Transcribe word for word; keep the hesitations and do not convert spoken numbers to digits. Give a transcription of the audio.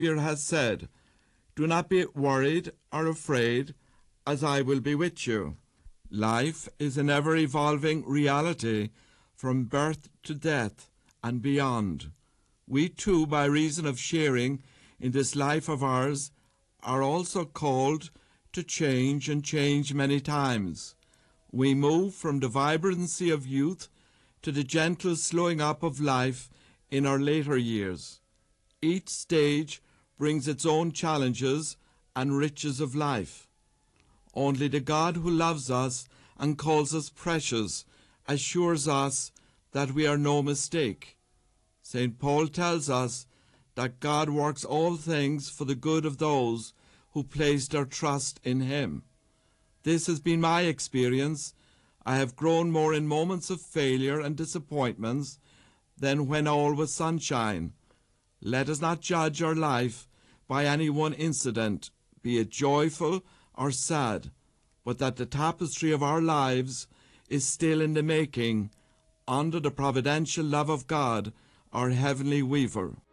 Savior has said, "Do not be worried or afraid, as I will be with you." Life is an ever-evolving reality from birth to death and beyond. We too, by reason of sharing in this life of ours, are also called to change and change many times. We move from the vibrancy of youth to the gentle slowing up of life in our later years. Each stage brings its own challenges and riches of life. Only the God who loves us and calls us precious assures us that we are no mistake. Saint Paul tells us that God works all things for the good of those who place their trust in him. This has been my experience. I have grown more in moments of failure and disappointments than when all was sunshine. Let us not judge our life by any one incident, be it joyful or sad, but that the tapestry of our lives is still in the making, under the providential love of God, our heavenly weaver.